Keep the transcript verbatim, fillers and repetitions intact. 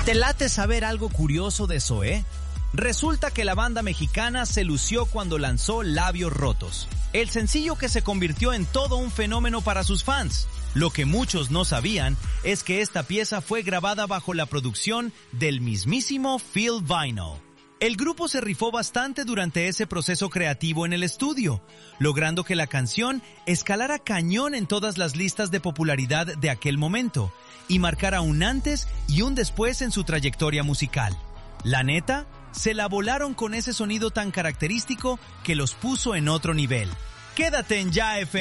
¿Te late saber algo curioso de Zoé? Resulta que la banda mexicana se lució cuando lanzó Labios Rotos, el sencillo que se convirtió en todo un fenómeno para sus fans. Lo que muchos no sabían es que esta pieza fue grabada bajo la producción del mismísimo Phil Vinyl. El grupo se rifó bastante durante ese proceso creativo en el estudio, logrando que la canción escalara cañón en todas las listas de popularidad de aquel momento y marcara un antes y un después en su trayectoria musical. La neta, se la volaron con ese sonido tan característico que los puso en otro nivel. Quédate en Ya F M.